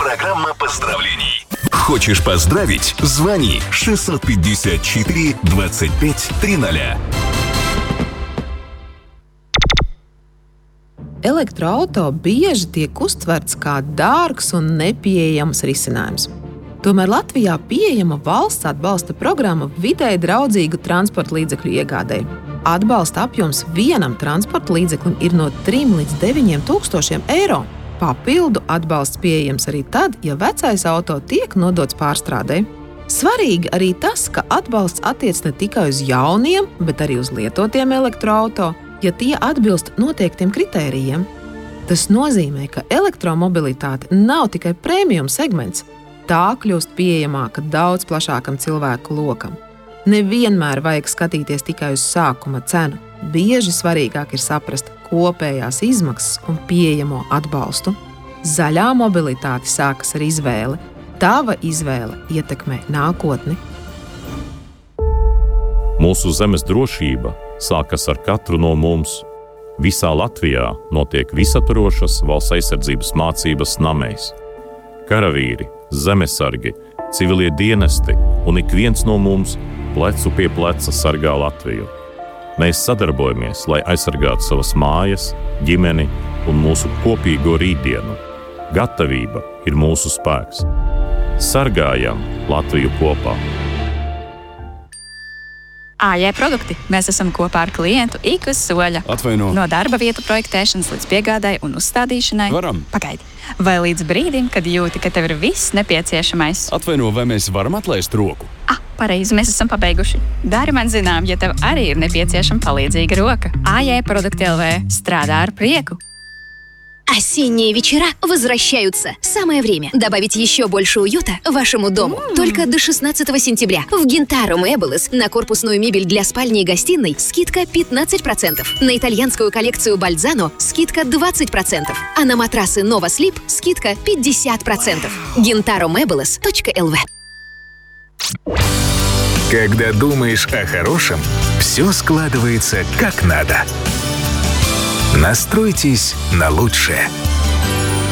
Программа поздравлений. Хочешь поздравить? Звони 654 25 300. Elektroauto bieži tiek uztverts kā dārgs un nepieejams risinājums. Tomēr Latvijā pieejama valsts atbalsta programma vidēji draudzīgu transporta līdzekļu iegādei. Atbalsta apjoms vienam transporta līdzeklim ir no 3 līdz 9 tūkstošiem eiro. Papildu atbalsts pieejams arī tad, ja vecais auto tiek nodots pārstrādei. Svarīgi arī tas, ka atbalsts attiec ne tikai uz jauniem, bet arī uz lietotiem elektroauto, ja tie atbilst noteiktiem kritērijiem. Tas nozīmē, ka elektromobilitāte nav tikai premium segments. Tā kļūst pieejamāka daudz plašākam cilvēku lokam. Nevienmēr vajag skatīties tikai uz sākuma cenu. Bieži svarīgāk ir saprast kopējās izmaksas un pieejamo atbalstu. Zaļā mobilitāte sākas ar izvēli. Tava izvēle ietekmē nākotni. Mūsu zemes drošība sākas ar katru no mums. Visā Latvijā notiek visaptvarošas valsts aizsardzības mācības namēs. Karavīri, zemesargi, civilie dienesti un ik viens no mums plecu pie pleca sargā Latviju. Mēs sadarbojamies, lai aizsargātu savas mājas, ģimeni un mūsu kopīgo rītdienu. Gatavība ir mūsu spēks. Sargājam Latviju kopā! AJ produkti. Mēs esam kopā ar klientu ik uz soļa. Atvaino. No darba vietu projektēšanas līdz piegādai un uzstādīšanai. Varam. Pagaidi. Vai līdz brīdim, kad jūti, ka tev ir viss nepieciešamais. Atvaino, vai mēs varam atlaist roku? Pareizi, mēs esam pabeiguši. Dari man zinām, ja tev arī ir nepieciešama palīdzīga roka. AJ produkti LV strādā ar prieku. Осенние вечера возвращаются. Самое время добавить еще больше уюта вашему дому. Только до 16 сентября в Gintaro Meubles на корпусную мебель для спальни и гостиной скидка 15%. На итальянскую коллекцию Balzano скидка 20%. А на матрасы Nova Sleep скидка 50%. GintaroMeubles.lv. Когда думаешь о хорошем, все складывается как надо. Настройтесь на лучшее.